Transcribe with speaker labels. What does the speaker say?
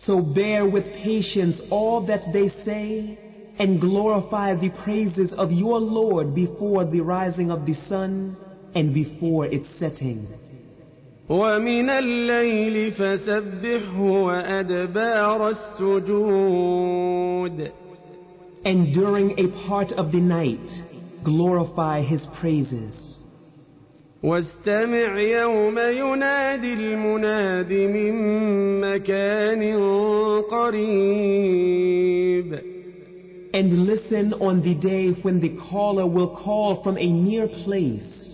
Speaker 1: So bear with patience all that they say, and glorify the praises of your Lord before the rising of the sun and before its setting.
Speaker 2: وَمِنَ اللَّيْلِ فَسَبِّحْهُ وَأَدْبَارَ السُّجُودِ.
Speaker 1: And during a part of the night, glorify His praises.
Speaker 2: وَاسْتَمِعْ يَوْمَ يُنَادِ الْمُنَادِ مِن مَّكَانٍ قَرِيبٍ.
Speaker 1: And listen on the day when the caller will call from a near place.